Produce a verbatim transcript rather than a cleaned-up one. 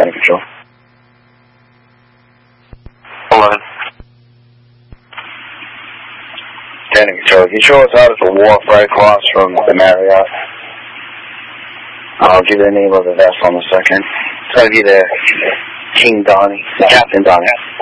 Standing Control. eleven. Standing Control. Can you show us out as a wharf right across from the Marriott? I'll give you the name of the vessel in a second. It's going to be the King Donnie, Captain Donnie.